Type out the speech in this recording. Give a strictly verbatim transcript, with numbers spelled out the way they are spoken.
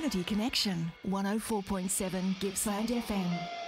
Community Connection, one oh four point seven Gippsland F M.